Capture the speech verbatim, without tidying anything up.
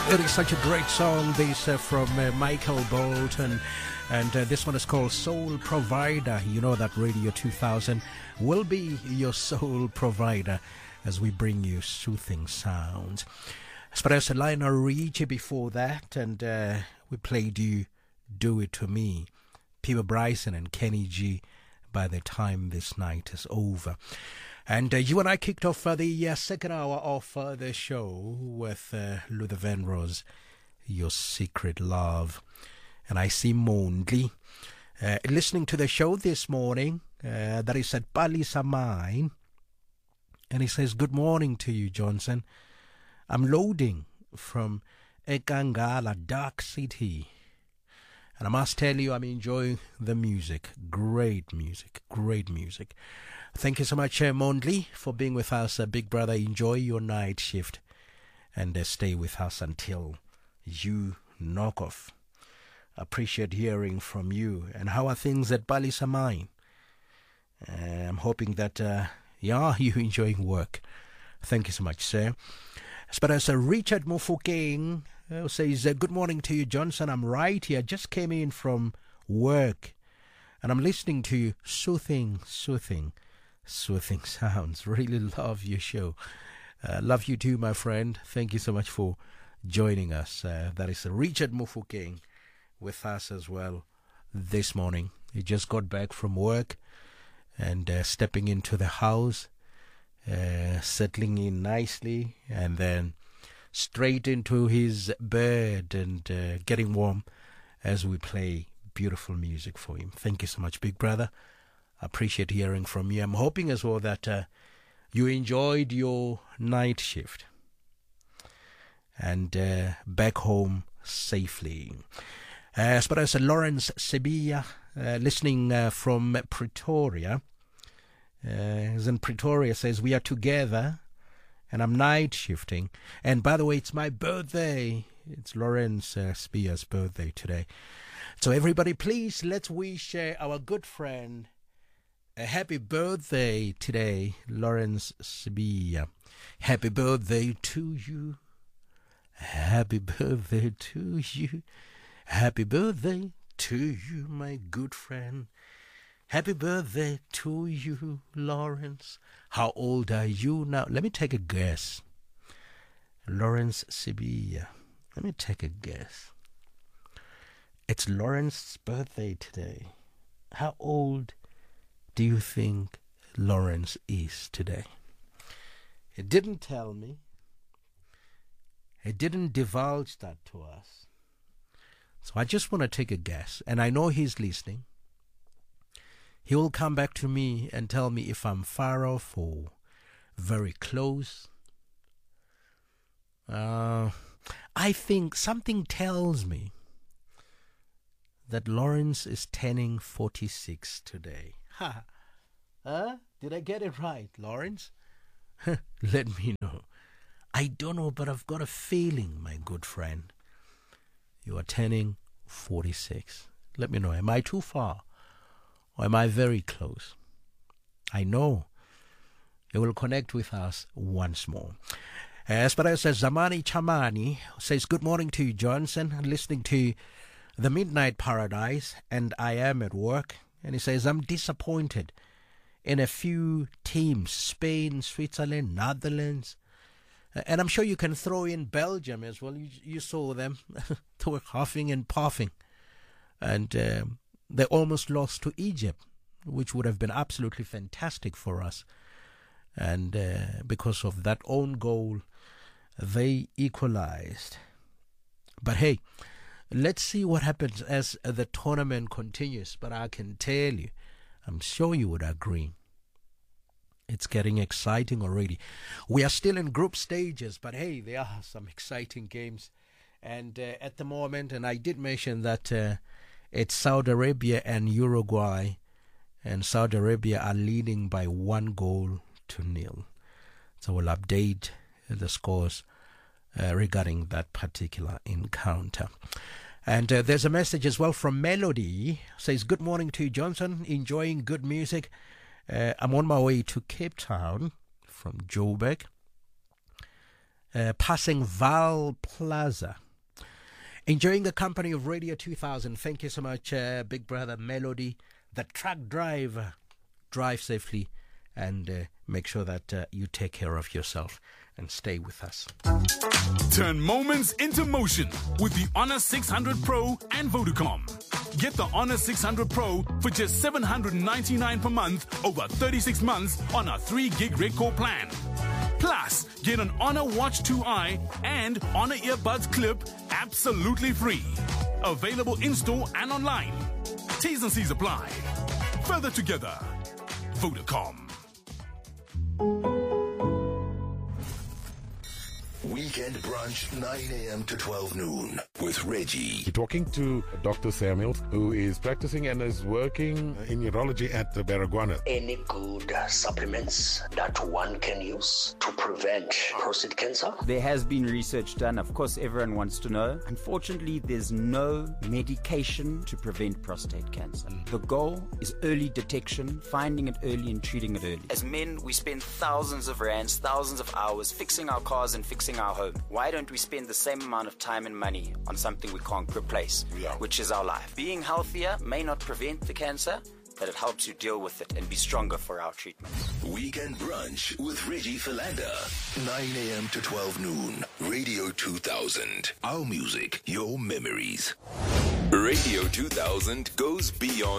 It is such a great song, this uh, from uh, Michael Bolton, and uh, this one is called Soul Provider. You know that Radio two thousand will be your soul provider as we bring you soothing sounds. Espresso Lionel Richie before that, and uh, we played you Do It To Me, Peter Bryson and Kenny G, By the Time This Night Is Over. And uh, you and I kicked off uh, the uh, second hour of uh, the show with uh, Luther Vandross, Your Secret Love. And I see Mondli uh, listening to the show this morning. Uh, that is at Bali Samai. And he says, good morning to you, Johnson. I'm loading from Ekangala, Dark City. And I must tell you, I'm enjoying the music. Great music. Great music. Thank you so much, uh, Mondli, for being with us. Uh, big brother, enjoy your night shift. And uh, stay with us until you knock off. Appreciate hearing from you. And how are things at Bali Samai? Uh, I'm hoping that, uh, yeah, you're enjoying work. Thank you so much, sir. As far as uh, Richard Mofokeng uh, says, uh, good morning to you, Johnson. I'm right here. Just came in from work. And I'm listening to you. Soothing, soothing, soothing sounds. Really love your show. Uh, love you too, my friend. Thank you so much for joining us. Uh, that is uh, Richard Mofokeng with us as well this morning. He just got back from work and uh, stepping into the house. Uh, settling in nicely, and then straight into his bed and uh, getting warm as we play beautiful music for him. Thank you so much, big brother. I appreciate hearing from you. I'm hoping as well that uh, you enjoyed your night shift and uh, back home safely. Uh, as far as uh, Lawrence Sebia, uh, listening uh, from Pretoria, Uh, is in Pretoria, says, we are together and I'm night shifting. And by the way, it's my birthday. It's Lawrence uh, Spear's birthday today. So everybody, please, let's wish uh, our good friend a happy birthday today, Lawrence Spear. Happy birthday to you. Happy birthday to you. Happy birthday to you, my good friend. Happy birthday to you, Lawrence. How old are you now? Let me take a guess. Lawrence Sibia. Let me take a guess. It's Lawrence's birthday today. How old do you think Lawrence is today? It didn't tell me. It didn't divulge that to us. So I just want to take a guess. And I know he's listening. He will come back to me and tell me if I'm far off or very close. Uh, I think something tells me that Lawrence is turning forty-six today. Ha! Huh? Did I get it right, Lawrence? Let me know. I don't know, but I've got a feeling, my good friend. You are turning forty-six. Let me know. Am I too far? Or am I very close? I know you will connect with us once more. As far as Zamani Chamani says, good morning to you, Johnson. I'm listening to The Midnight Paradise, and I am at work. And he says, I'm disappointed in a few teams, Spain, Switzerland, Netherlands. And I'm sure you can throw in Belgium as well. You, you saw them. They were huffing and puffing. And Um, they almost lost to Egypt, which would have been absolutely fantastic for us. And uh, because of that own goal, they equalized. But hey, let's see what happens as the tournament continues. But I can tell you, I'm sure you would agree, it's getting exciting already. We are still in group stages, but hey, there are some exciting games. And uh, at the moment, and I did mention that Uh, it's Saudi Arabia and Uruguay, and Saudi Arabia are leading by one goal to nil. So we'll update the scores uh, regarding that particular encounter. And uh, there's a message as well from Melody. Says, good morning to you, Johnson. Enjoying good music. Uh, I'm on my way to Cape Town from Joburg. uh, passing Val Plaza. Enjoying the company of Radio two thousand. Thank you so much, uh, Big Brother Melody. The truck driver. Drive safely and uh, make sure that uh, you take care of yourself and stay with us. Turn moments into motion with the Honor six hundred Pro and Vodacom. Get the Honor six hundred Pro for just seven hundred ninety-nine dollars per month over thirty-six months on a three gig record plan. Plus, get an Honor Watch two i and Honor Earbuds Clip absolutely free. Available in-store and online. T's and C's apply. Further together. Vodacom. Weekend brunch, nine a.m. to twelve noon with Reggie. We're talking to Doctor Samuels, who is practicing and is working in urology at the Baragwana. Any good supplements that one can use to prevent prostate cancer? There has been research done. Of course, everyone wants to know. Unfortunately, there's no medication to prevent prostate cancer. The goal is early detection, finding it early and treating it early. As men, we spend thousands of rands, thousands of hours fixing our cars and fixing our home. Why don't we spend the same amount of time and money on something we can't replace, Yeah. which is our life? Being healthier may not prevent the cancer, but it helps you deal with it and be stronger for our treatment. Weekend brunch with Reggie Philander. nine a.m. to twelve noon. Radio two thousand. Our music, your memories. Radio two thousand goes beyond